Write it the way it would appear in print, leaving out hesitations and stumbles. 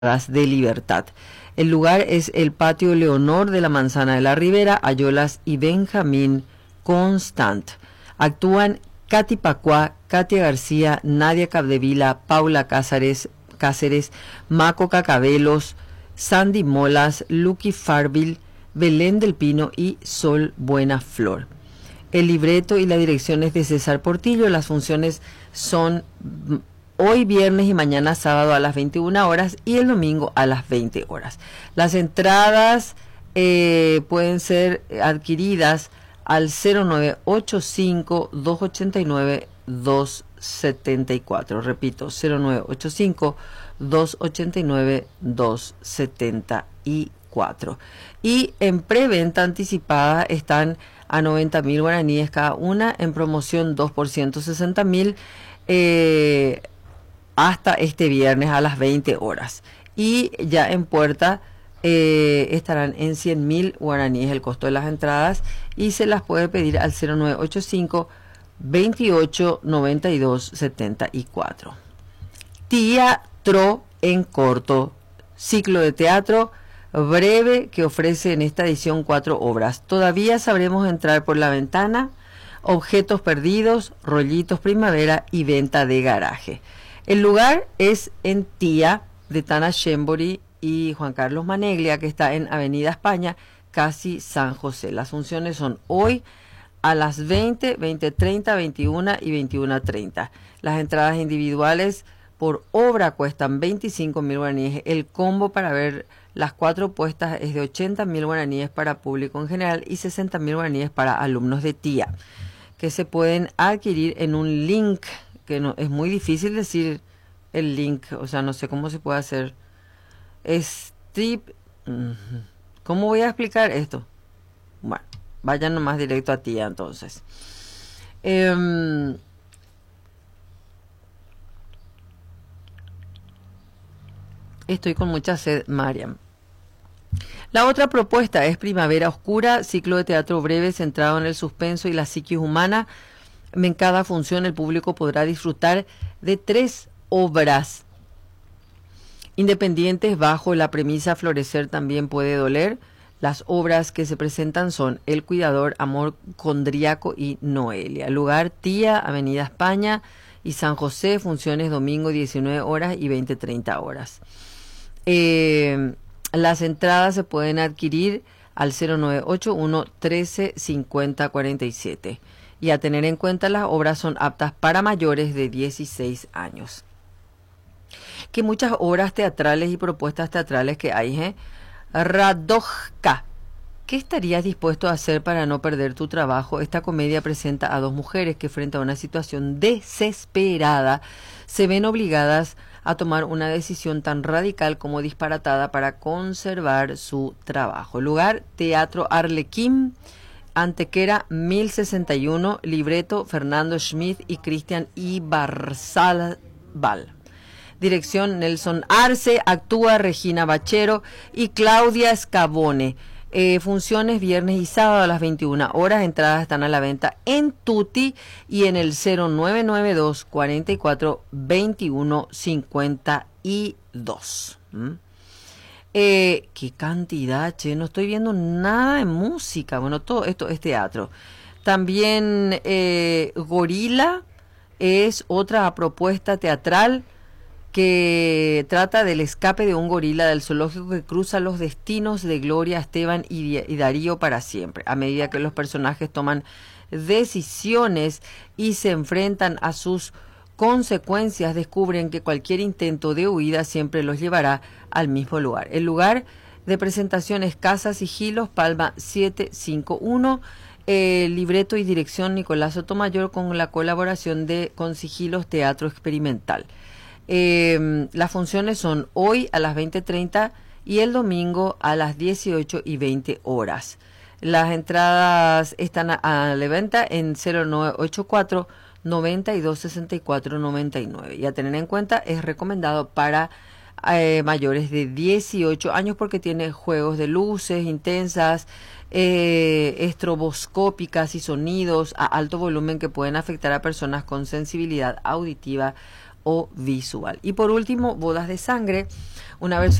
de Libertad. El lugar es el Patio Leonor de la Manzana de la Ribera, Ayolas y Benjamín Constant. Actúan Katy Pacuá, Katia García, Nadia Capdevila, Paula Cáceres, Maco Cacabelos, Sandy Molas, Lucky Farville, Belén del Pino y Sol Buena Flor. El libreto y la dirección es de César Portillo. Las funciones son hoy viernes y mañana sábado a las 21 horas y el domingo a las 20 horas. Las entradas pueden ser adquiridas al 0985-289-274. Repito, 0985-289-274. Y en preventa anticipada están a 90.000 guaraníes cada una, en promoción 2 por 160.000 hasta este viernes a las 20 horas. Y ya en puerta estarán en 100.000 guaraníes el costo de las entradas y se las puede pedir al 0985 28 92 74. Teatro en corto, ciclo de teatro breve que ofrece en esta edición 4 obras. Todavía sabremos entrar por la ventana, objetos perdidos, rollitos primavera y venta de garaje. El lugar es en Tía de Tana Shembori y Juan Carlos Maneglia, que está en Avenida España, casi San José. Las funciones son hoy a las 20, 20:30, 21 y 21:30. Las entradas individuales por obra cuestan 25.000 guaraníes. El combo para ver las 4 puestas es de 80.000 guaraníes para público en general y 60.000 guaraníes para alumnos de Tía, que se pueden adquirir en un link, que no es muy difícil decir el link, o sea, no sé cómo se puede hacer. ¿Cómo voy a explicar esto? Bueno, vayan nomás directo a Tía entonces. Estoy con mucha sed, Mariam. La otra propuesta es Primavera Oscura, ciclo de teatro breve centrado en el suspenso y la psiquis humana. En cada función el público podrá disfrutar de 3 obras independientes bajo la premisa Florecer también puede doler. Las obras que se presentan son El Cuidador, Amor Condriaco y Noelia. Lugar Tía, Avenida España y San José, funciones domingo 19 horas y 20:30 horas. Las entradas se pueden adquirir al 0981 13 50 47. Y a tener en cuenta, las obras son aptas para mayores de 16 años. Que muchas obras teatrales y propuestas teatrales que hay, Radojka. ¿Qué estarías dispuesto a hacer para no perder tu trabajo? Esta comedia presenta a 2 mujeres que frente a una situación desesperada se ven obligadas a tomar una decisión tan radical como disparatada para conservar su trabajo. Lugar, Teatro Arlequín, Antequera 1061, libreto Fernando Schmidt y Cristian Ibarzabal. Dirección Nelson Arce, actúa Regina Bachero y Claudia Scavone. Funciones viernes y sábado a las 21 horas. Entradas están a la venta en Tutti y en el 0992 44 21 52. Qué cantidad, che, no estoy viendo nada de música. Bueno, todo esto es teatro. También Gorila es otra propuesta teatral que trata del escape de un gorila del zoológico que cruza los destinos de Gloria, Esteban y Darío para siempre. A medida que los personajes toman decisiones y se enfrentan a sus consecuencias, descubren que cualquier intento de huida siempre los llevará al mismo lugar. El lugar de presentación es Casa Sigilos, Palma 751. Libreto y dirección Nicolás Sotomayor con la colaboración con Sigilos Teatro Experimental. Las funciones son hoy a las 20:30 y el domingo a las 18 y 20 horas. Las entradas están a la venta en 0984 92 64 99. Y a tener en cuenta, es recomendado para mayores de 18 años porque tiene juegos de luces intensas, estroboscópicas y sonidos a alto volumen que pueden afectar a personas con sensibilidad auditiva o visual. Y por último, Bodas de Sangre, una versión